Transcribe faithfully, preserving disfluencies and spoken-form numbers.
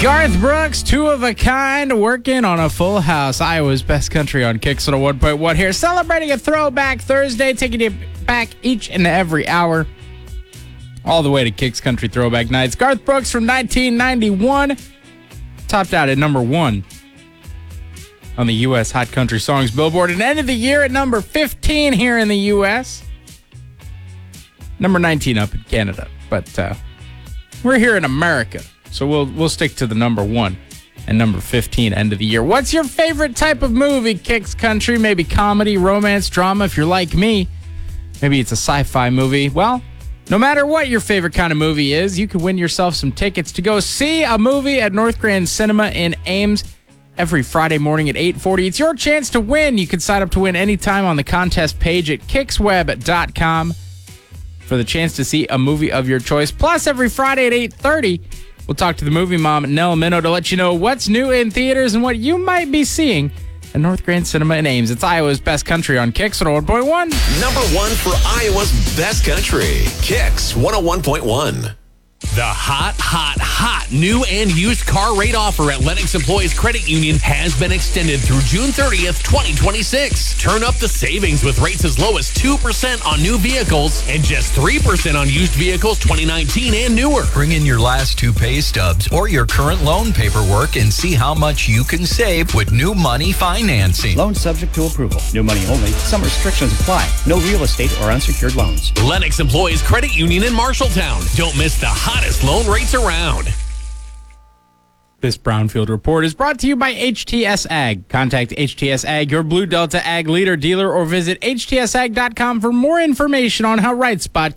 Garth Brooks, two of a kind, working on a full house. Iowa's best country on Kicks one oh one point one here. Celebrating a Throwback Thursday, taking you back each and every hour, all the way to Kicks Country Throwback Nights. Garth Brooks from nineteen ninety-one, topped out at number one on the U S Hot Country Songs Billboard, and ended the year at number fifteen here in the U S Number nineteen up in Canada, but uh, we're here in America. So we'll we'll stick to the number one and number fifteen end of the year. What's your favorite type of movie, Kicks Country? Maybe comedy, romance, drama, if you're like me. Maybe it's a sci-fi movie. Well, no matter what your favorite kind of movie is, you can win yourself some tickets to go see a movie at North Grand Cinema in Ames every Friday morning at eight forty. It's your chance to win. You can sign up to win anytime on the contest page at kicks web dot com for the chance to see a movie of your choice. Plus, every Friday at eight thirty, we'll talk to the movie mom, Nell Minow, to let you know what's new in theaters and what you might be seeing at North Grand Cinema in Ames. It's Iowa's best country on Kicks one oh one point one. Number one for Iowa's best country, Kicks one oh one point one. The hot, hot, hot new and used car rate offer at Lennox Employees Credit Union has been extended through June thirtieth, twenty twenty-six. Turn up the savings with rates as low as two percent on new vehicles and just three percent on used vehicles twenty nineteen and newer. Bring in your last two pay stubs or your current loan paperwork and see how much you can save with new money financing. Loan subject to approval. New money only. Some restrictions apply. No real estate or unsecured loans. Lennox Employees Credit Union in Marshalltown. Don't miss the hottest loan rates around. This Brownfield Report is brought to you by H T S Ag. Contact H T S Ag, your Blue Delta Ag leader dealer, or visit H T S ag dot com for more information on how Right Spot